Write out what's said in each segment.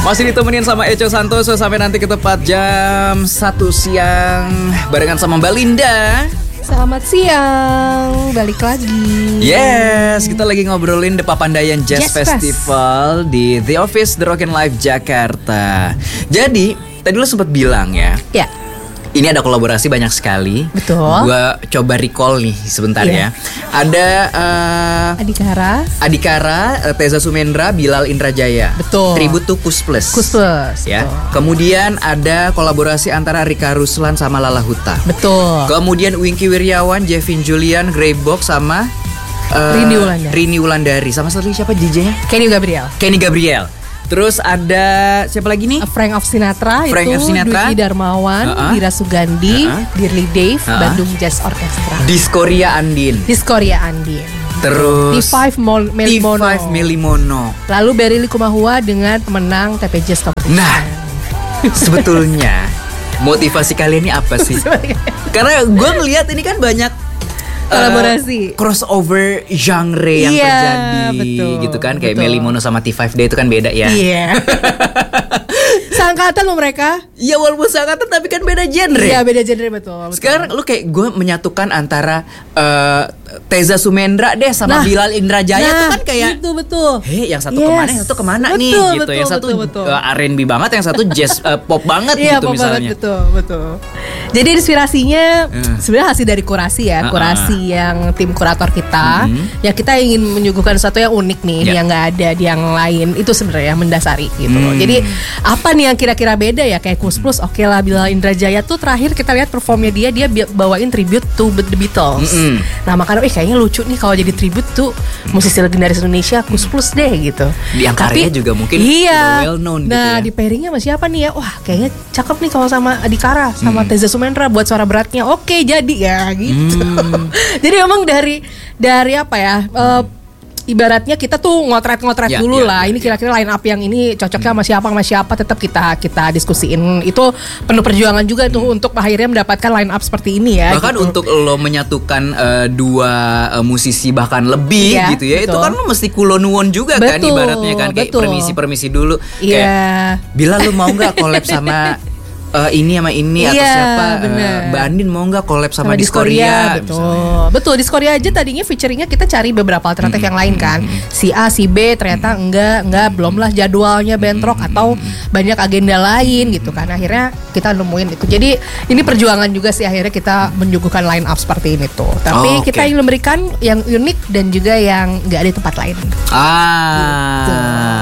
Masih ditemenin sama Eco Santoso sampai nanti ke tepat jam 1 siang barengan sama Mbak Linda. Selamat siang, balik lagi. Yes, kita lagi ngobrolin The Papandayan Jazz Festival di The Office The Rock and Life Jakarta. Jadi, tadi lo sempat bilang ya. Ya. Ini ada kolaborasi banyak sekali. Betul. Gua coba recall nih sebentar ya. Ada Adhikara, Teza Sumendra, Bilal Indrajaya. Betul. Tribute to Kus Plus. Ya. Betul. Kemudian ada kolaborasi antara Rika Ruslan sama Lala Huta. Betul. Kemudian Wingky Wiryawan, Jevin Julian, Greybox sama Rini Wulandari. Sama satu siapa DJ-nya? Kenny Gabriel. Terus ada siapa lagi nih? Frank of Sinatra, Sinatra, Dwiki Darmawan, Dira Sugandi, Dirli Dave, Bandung Jazz Orchestra, Diskoria Andin. Terus T5 Melimono. Lalu Berry Likumahua dengan pemenang TP Jazz Competition. Nah, sebetulnya motivasi kalian ini apa sih? Karena gue ngelihat ini kan banyak kolaborasi, crossover genre yang terjadi, betul, gitu kan? Kayak Melimono sama T5D itu kan beda ya. Iya. Seangkatan loh mereka. Iya, walaupun seangkatan tapi kan beda genre. Iya, beda genre betul. Sekarang lu kayak gue menyatukan antara Teza Sumendra deh sama Bilal Indrajaya tuh kan kayak itu betul. Hei, yang satu kemana, yang satu kemana nih gitu. Yang satu R&B banget, yang satu jazz pop banget gitu pop misalnya. Banget, betul. Jadi inspirasinya sebenarnya hasil dari kurasi ya, kurasi yang tim kurator kita, yang kita ingin menyuguhkan sesuatu yang unik nih, yang nggak ada di yang lain. Itu sebenarnya mendasari gitu loh. Jadi apa nih yang kira-kira beda ya, kayak Kus Plus, oke lah, Bilal Indrajaya tuh terakhir kita lihat performnya dia bawain tribute to The Beatles. Nah makanya kayaknya lucu nih kalau jadi tribute tuh musisi legendaris Indonesia, Kus Plus deh gitu. Yang karyanya juga mungkin well known gitu ya. Di pairingnya sama siapa nih ya? Wah kayaknya cakep nih kalau sama Adhikara sama Teza Sumendra buat suara beratnya. Oke, jadi ya gitu. Jadi memang dari apa ya? Ibaratnya kita tuh ngotret dulu lah. Ini kira-kira line up yang ini cocoknya sama siapa tetap kita diskusiin. Itu penuh perjuangan juga tuh untuk akhirnya mendapatkan line up seperti ini ya. Bahkan gitu. untuk lo menyatukan dua musisi bahkan lebih gitu ya. Betul. Itu kan lo mesti kulonuwon juga kan ibaratnya kan, kayak permisi dulu. Kayak Bila lo mau nggak collab sama ini sama ini atau siapa, Mbak Andin mau nggak collab sama Diskoria? Betul, Diskoria aja tadinya featuringnya kita cari beberapa alternatif yang lain kan. Si A, si B ternyata enggak, belum lah jadwalnya bentrok atau banyak agenda lain gitu kan. Akhirnya kita nemuin itu. Jadi ini perjuangan juga sih akhirnya kita menyuguhkan line up seperti ini tuh. Tapi kita ingin memberikan yang unik dan juga yang nggak ada di tempat lain. Gitu.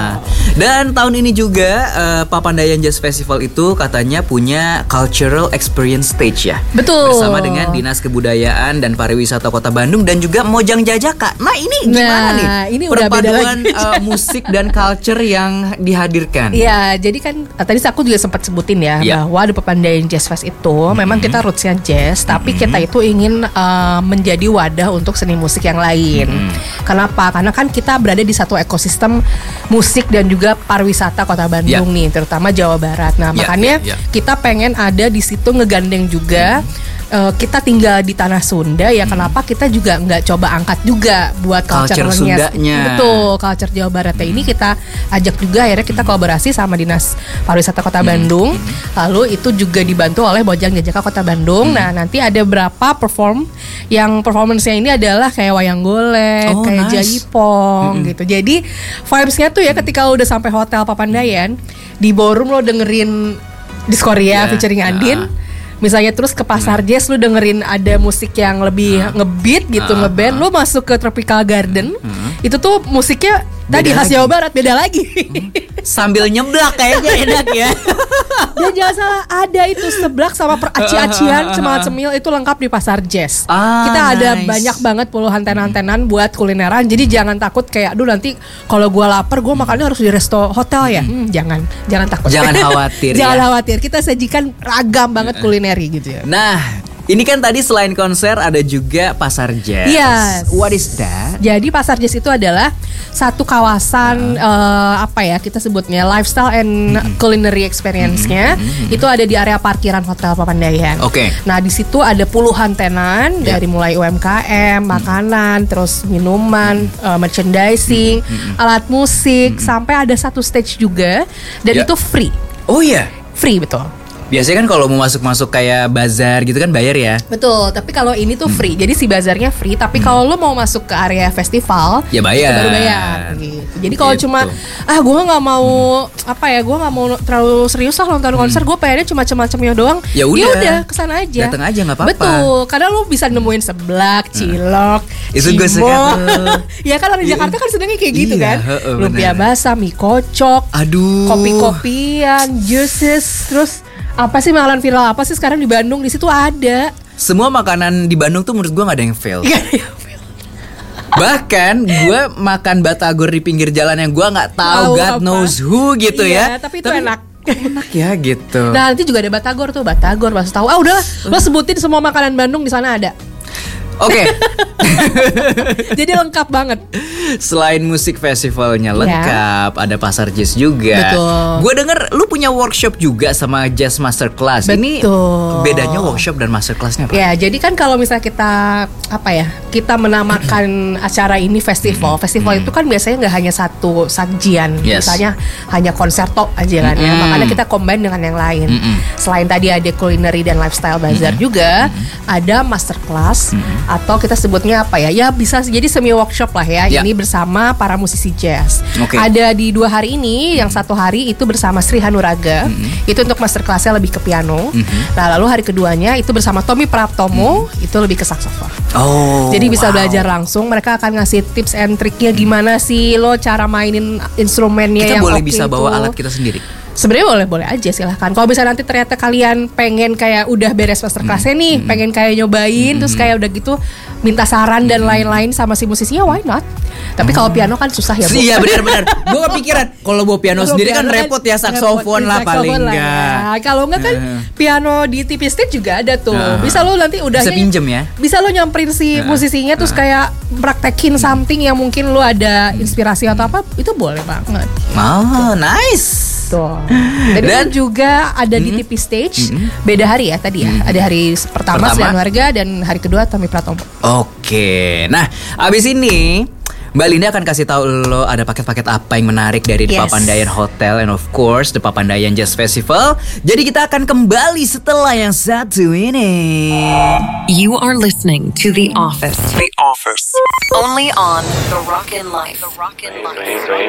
Dan tahun ini juga Papandayan Jazz Festival itu katanya punya cultural experience stage ya. Betul. Bersama dengan Dinas Kebudayaan dan Pariwisata Kota Bandung dan juga Mojang Jajaka. Nah ini gimana nih? Ini perpaduan musik dan culture yang dihadirkan. Iya, jadi kan tadi aku juga sempat sebutin ya bahwa di Papandayan Jazz Fest itu memang kita rootsnya jazz, tapi kita itu ingin menjadi wadah untuk seni musik yang lain. Kenapa? Karena kan kita berada di satu ekosistem musik dan juga pariwisata Kota Bandung nih, terutama Jawa Barat. Nah, makanya kita pengen ada di situ ngegandeng juga. Kita tinggal di tanah Sunda ya, kenapa kita juga nggak coba angkat juga buat culture Sundanya. Betul, culture Jawa Baratnya ini kita ajak juga. Akhirnya kita kolaborasi sama Dinas Pariwisata Kota Bandung. Lalu itu juga dibantu oleh Mojang Jajaka Kota Bandung. Nah nanti ada berapa yang performance-nya ini adalah kayak wayang golek, kayak jaipong gitu. Jadi vibes-nya tuh ya ketika udah sampai hotel Papandayan, di ballroom lo dengerin Diskoria featuring Andin. Misalnya terus ke pasar jazz lu dengerin ada musik yang lebih ngebeat gitu, ngeband, lu masuk ke Tropical Garden, itu tuh musiknya tadi khas Jawa Barat, beda lagi. Sambil nyeblak kayaknya enak ya. Dan jangan salah, ada itu seblak sama peraci-acian, cemil itu lengkap di pasar jazz. Kita ada banyak banget puluhan tenan-tenan buat kulineran. Jadi jangan takut kayak, aduh nanti kalau gue lapar gue makannya harus di resto hotel ya. Jangan takut. Jangan khawatir. Jangan khawatir. Kita sajikan ragam banget kulineri gitu ya. Nah, Ini kan tadi selain konser ada juga pasar jazz. Yes. What is that? Jadi pasar jazz itu adalah satu kawasan kita sebutnya lifestyle and culinary experience-nya. Itu ada di area parkiran Hotel Papandayan. Oke. Nah, di situ ada puluhan tenan dari mulai UMKM, makanan, terus minuman, merchandising, alat musik, sampai ada satu stage juga dan itu free. Oh iya. Free, betul. Biasanya kan kalau mau masuk gitu bazar gitu kan bayar ya. Betul, tapi kalau ini tuh free. Jadi si bazarnya free, tapi kalau lo mau masuk ke area festival ya bayar. Itu baru bayar gitu. Jadi kalau cuma gue nggak mau gue nggak mau terlalu serius lah nonton konser, gue pengennya cuma macam-macamnya doang. Ya udah kesana aja. Datang aja nggak apa-apa. Betul, karena lo bisa nemuin seblak, cilok, itu gue suka. Ya kan orang Jakarta kan sedangnya kayak gitu kan. Lumpia basah, mie kocok, kopi-kopian, juices, terus apa sih makanan viral apa sih sekarang di Bandung, di situ ada. Semua makanan di Bandung tuh menurut gue nggak ada yang fail. Bahkan gue makan batagor di pinggir jalan yang gue nggak tahu God knows who gitu ya. Tapi itu enak. Enak ya gitu. Nah nanti juga ada batagor bakso tahu. Udahlah, lo sebutin semua makanan Bandung di sana ada. Oke. Jadi lengkap banget. Selain musik festivalnya lengkap, ada pasar jazz juga. Betul. Gue denger lu punya workshop juga sama Jazz Masterclass. Betul. Ini bedanya workshop dan masterclassnya apa? Ya, jadi kan kalau misalnya kita menamakan acara ini festival. Festival itu kan biasanya nggak hanya satu sajian, misalnya hanya konserto aja kan ya. Makanya kita combine dengan yang lain. Selain tadi ada culinary dan lifestyle bazaar juga, ada masterclass. Atau kita sebutnya ya bisa jadi semi workshop lah ya. Ini bersama para musisi jazz. Ada di 2 hari ini. Yang 1 hari itu bersama Sri Hanuraga. Itu untuk masterclassnya lebih ke piano. Nah lalu hari keduanya itu bersama Tommy Praptomo. Itu lebih ke saksofon. Jadi bisa belajar langsung. Mereka akan ngasih tips and triknya gimana sih lo cara mainin instrumennya. Kita boleh bisa bawa alat kita sendiri. Sebenarnya boleh aja, silahkan. Kalau misalnya nanti ternyata kalian pengen kayak udah beres masterclassnya nih, pengen kayak nyobain, terus kayak udah gitu minta saran dan lain-lain sama si musisinya, why not? Tapi kalau piano kan susah ya, Bu. Iya benar-benar. Gue kepikiran kalau bawa piano sendiri kan repot ya, saksofon lah paling enggak. Kalau enggak kan piano di TV stage juga ada tuh. Bisa lo nanti udah bisa pinjem ya. Bisa lo nyamperin si musisinya terus kayak praktekin something yang mungkin lo ada inspirasi atau apa, itu boleh banget. Nice. Dan juga ada di TV Stage. Beda hari ya tadi ya. Ada hari pertama Sri Hanuraga dan hari kedua Tommy Pratomo. Oke. Nah, abis ini Mbak Linda akan kasih tahu lo ada paket-paket apa yang menarik dari The Papandayan Hotel and of course The Papandayan Jazz Festival. Jadi kita akan kembali setelah yang satu ini. You are listening to The Office. The Office. Only on The Rockin' Life. The Rockin' Life.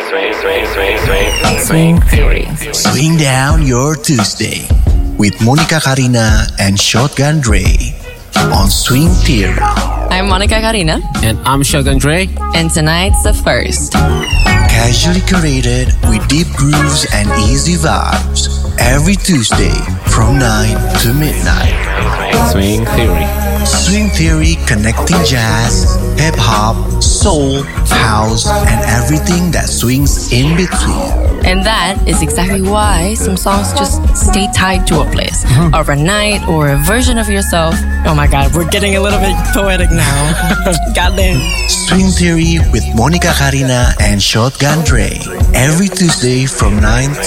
Swing Theory. Swing down your Tuesday with Monica Karina and Shotgun Dre on Swing Theory. I'm Monica Karina. And I'm Shotgun Dre. And tonight's the first. Casually curated with deep grooves and easy vibes. Every Tuesday from 9 to midnight. Swing Theory. Swing Theory connecting jazz, hip-hop, soul, house, and everything that swings in between. And that is exactly why some songs just stay tied to a place, or a night, or a version of yourself. Oh my God, we're getting a little bit poetic now. Goddamn. Swing Theory with Monica Karina and Shotgun Dre. Every Tuesday from 9